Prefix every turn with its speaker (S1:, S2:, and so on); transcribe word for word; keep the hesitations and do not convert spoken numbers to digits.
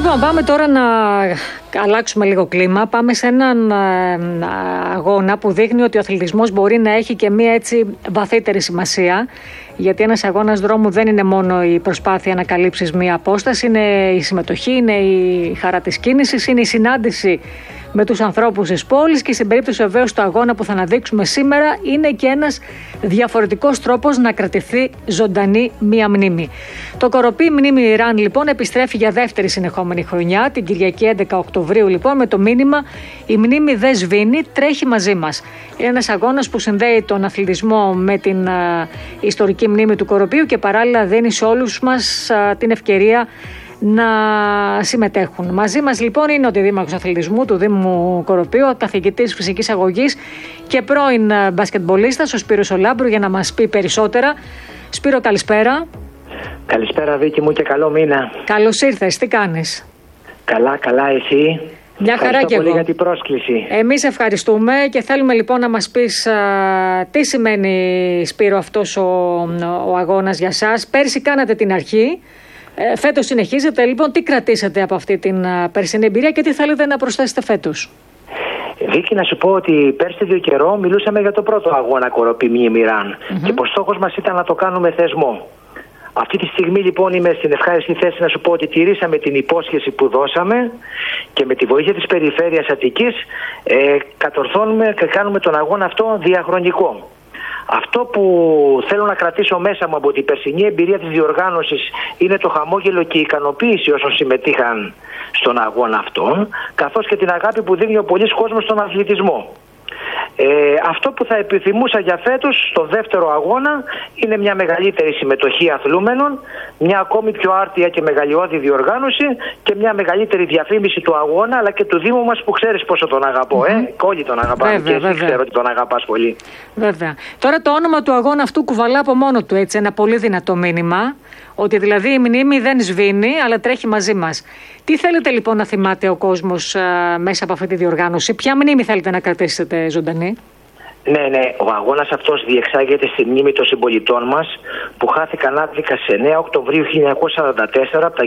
S1: Λοιπόν, πάμε τώρα να αλλάξουμε λίγο κλίμα. Πάμε σε έναν αγώνα που δείχνει ότι ο αθλητισμός μπορεί να έχει και μία έτσι βαθύτερη σημασία. Γιατί ένας αγώνας δρόμου δεν είναι μόνο η προσπάθεια να καλύψεις μία απόσταση, είναι η συμμετοχή, είναι η χαρά της κίνησης, είναι η συνάντηση με τους ανθρώπους της πόλης και στην περίπτωση βεβαίως του αγώνα που θα αναδείξουμε σήμερα είναι και ένας διαφορετικός τρόπος να κρατηθεί ζωντανή μία μνήμη. Το Κοροπή Μνήμη Ιράν λοιπόν επιστρέφει για δεύτερη συνεχόμενη χρονιά, την Κυριακή έντεκα Οκτωβρίου λοιπόν, με το μήνυμα «Η μνήμη δεν σβήνει, τρέχει μαζί μας». Είναι ένας αγώνας που συνδέει τον αθλητισμό με την α, ιστορική μνήμη του Κοροπίου και παράλληλα δίνει σε όλους μας α, την ευκαιρία να συμμετέχουν. Μαζί μας λοιπόν είναι ο Δήμαρχος Αθλητισμού του Δήμου Κοροπίου, ο καθηγητής φυσικής αγωγής και πρώην μπασκετμπολίστας, ο Σπύρος Ολάμπρου, για να μας πει περισσότερα. Σπύρο, καλησπέρα.
S2: Καλησπέρα Βίκη μου και καλό μήνα.
S1: Καλώς ήρθες, τι κάνεις?
S2: Καλά, καλά, εσύ?
S1: Μια χαρά και εγώ.
S2: πολύ για την πρόσκληση.
S1: Εμείς ευχαριστούμε και θέλουμε λοιπόν να μας πεις α, τι σημαίνει, Σπύρο, αυτός ο, ο αγώνας για σας. Πέρσι κάνατε την αρχή. Ε, φέτος συνεχίζετε, λοιπόν, τι κρατήσατε από αυτή την α, περσινή εμπειρία και τι θέλετε να προσθέσετε φέτος?
S2: Βίκη, να σου πω ότι πέρσι δύο καιρό μιλούσαμε για το πρώτο αγώνα Κοροπή Μνήμη Ιράν mm-hmm. και πως στόχος μας ήταν να το κάνουμε θεσμό. Αυτή τη στιγμή λοιπόν είμαι στην ευχάριστη θέση να σου πω ότι τηρήσαμε την υπόσχεση που δώσαμε και με τη βοήθεια της Περιφέρειας Αττικής ε, κατορθώνουμε και κάνουμε τον αγώνα αυτό διαχρονικό. Αυτό που θέλω να κρατήσω μέσα μου από την περσινή εμπειρία της διοργάνωσης είναι το χαμόγελο και η ικανοποίηση όσων συμμετείχαν στον αγώνα αυτόν, καθώς και την αγάπη που δίνει ο πολλής κόσμος στον αθλητισμό. Ε, αυτό που θα επιθυμούσα για φέτος στο δεύτερο αγώνα είναι μια μεγαλύτερη συμμετοχή αθλούμενων, μια ακόμη πιο άρτια και μεγαλειώδη διοργάνωση και μια μεγαλύτερη διαφήμιση του αγώνα αλλά και του Δήμου μας που ξέρεις πόσο τον αγαπώ. Mm-hmm. Ε? Όλοι τον αγαπάμε. Βέβαια, και εσύ βέβαια. Ξέρω ότι τον αγαπάς πολύ.
S1: Βέβαια. Τώρα το όνομα του αγώνα αυτού κουβαλά από μόνο του έτσι ένα πολύ δυνατό μήνυμα, ότι δηλαδή η μνήμη δεν σβήνει αλλά τρέχει μαζί μας. Τι θέλετε λοιπόν να θυμάται ο κόσμος α, μέσα από αυτή τη διοργάνωση? Ποια μνήμη θέλετε να κρατήσετε ζωντανή?
S2: Ναι, ναι, ο αγώνας αυτός διεξάγεται στη μνήμη των συμπολιτών μας που χάθηκαν άδικα σε εννέα Οκτωβρίου χίλια εννιακόσια σαράντα τέσσερα από τα